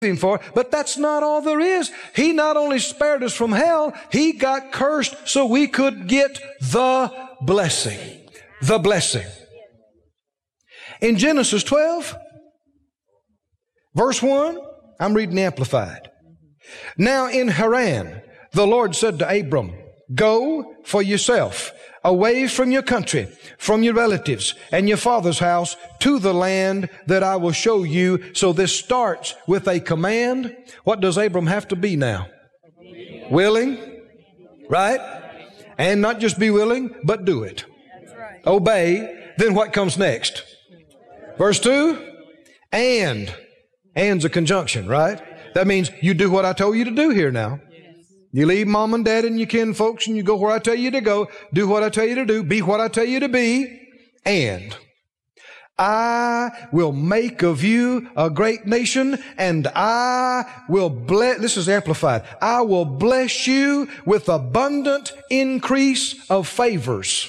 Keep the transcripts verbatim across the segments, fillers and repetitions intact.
him for. But that's not all there is. He not only spared us from hell, he got cursed so we could get the blessing. The blessing. In Genesis twelve, verse one, I'm reading the Amplified. Now in Haran, the Lord said to Abram, go for yourself away from your country, from your relatives and your father's house to the land that I will show you. So this starts with a command. What does Abram have to be now? Willing, right? And not just be willing, but do it. Obey. Then what comes next? Verse two, and. And's a conjunction, right? That means you do what I told you to do here now. You leave mom and dad and your kin folks and you go where I tell you to go. Do what I tell you to do. Be what I tell you to be. And I will make of you a great nation, and I will bless, this is amplified, I will bless you with abundant increase of favors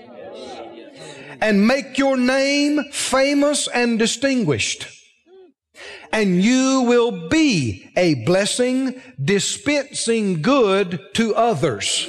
and make your name famous and distinguished. And you will be a blessing, dispensing good to others.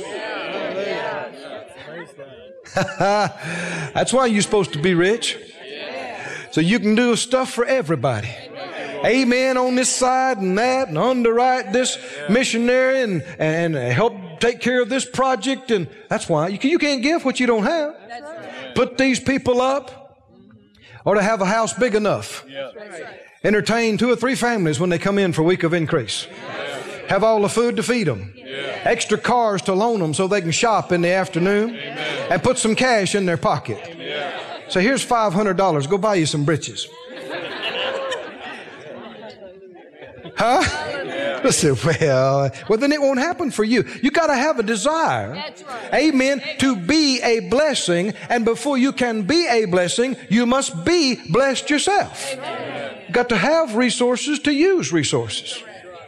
That's why you're supposed to be rich. So you can do stuff for everybody. Amen on this side and that, and underwrite this missionary and, and help take care of this project. And that's why you, can, you can't give what you don't have. Put these people up, or to have a house big enough. Entertain two or three families when they come in for a week of increase. Have all the food to feed them. Extra cars to loan them so they can shop in the afternoon. And put some cash in their pocket. So here's five hundred dollars. Go buy you some britches. Huh? Listen, well, well, then it won't happen for you. You got to have a desire. That's right. Amen. To be a blessing. And before you can be a blessing, you must be blessed yourself. Amen. You got to have resources to use resources.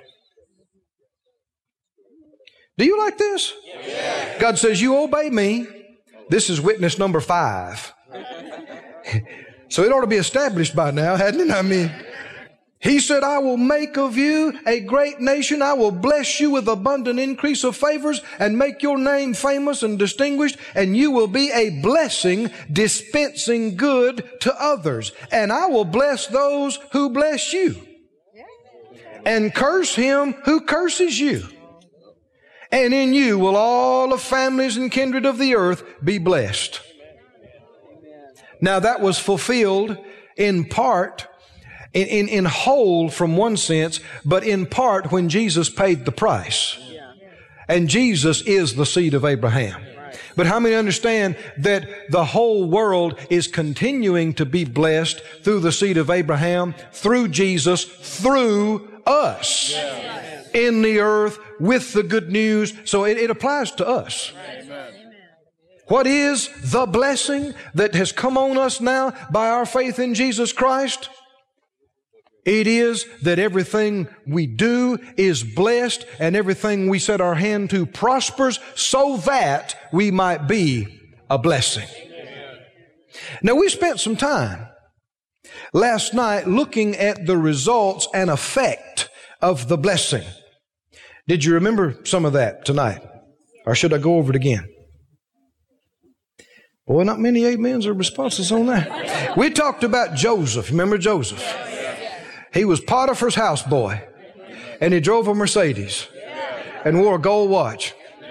Do you like this? Yeah. God says, you obey me. This is witness number five. So it ought to be established by now, hadn't it? I mean, he said, I will make of you a great nation. I will bless you with abundant increase of favors and make your name famous and distinguished. And you will be a blessing, dispensing good to others. And I will bless those who bless you and curse him who curses you. And in you will all the families and kindred of the earth be blessed. Now that was fulfilled in part, in, in, in whole from one sense, but in part when Jesus paid the price. And Jesus is the seed of Abraham. But how many understand that the whole world is continuing to be blessed through the seed of Abraham, through Jesus, through us in the earth with the good news? So it, it applies to us. What is the blessing that has come on us now by our faith in Jesus Christ? It is that everything we do is blessed and everything we set our hand to prospers so that we might be a blessing. Now, we spent some time last night looking at the results and effect of the blessing. Did you remember some of that tonight? Or should I go over it again? Boy, not many amens or responses on that. We talked about Joseph. Remember Joseph? He was Potiphar's houseboy. And he drove a Mercedes. And wore a gold watch.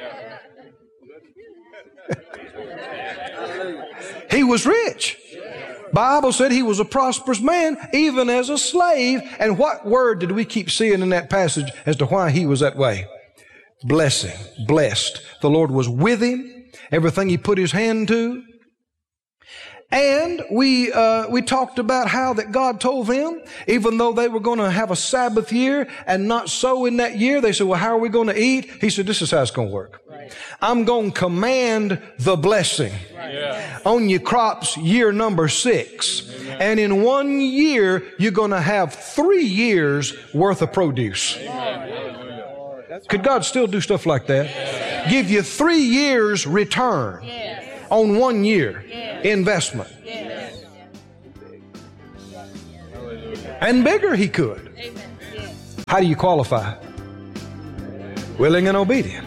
He was rich. Bible said he was a prosperous man, even as a slave. And what word did we keep seeing in that passage as to why he was that way? Blessing. Blessed. The Lord was with him. Everything he put his hand to. And we uh, we talked about how that God told them, even though they were going to have a Sabbath year and not sow in that year, they said, well, how are we going to eat? He said, this is how it's going to work. Right. I'm going to command the blessing right. yeah. on your crops year number six. Amen. And in one year, you're going to have three years worth of produce. Amen. Could God still do stuff like that? Yeah. Give you three years return yeah. on one year yeah. investment. Yeah. And bigger he could. Amen. How do you qualify? Willing and obedient.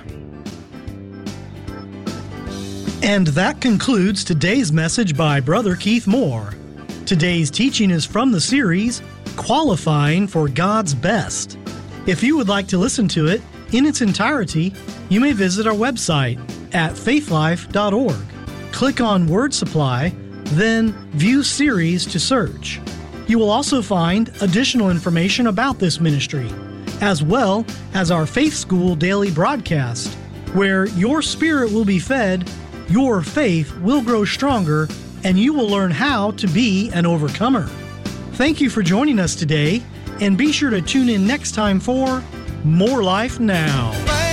And that concludes today's message by Brother Keith Moore. Today's teaching is from the series, Qualifying for God's Best. If you would like to listen to it in its entirety, you may visit our website at faithlife dot org. Click on Word Supply, then View Series to search. You will also find additional information about this ministry, as well as our Faith School daily broadcast, where your spirit will be fed, your faith will grow stronger, and you will learn how to be an overcomer. Thank you for joining us today, and be sure to tune in next time for More Life Now.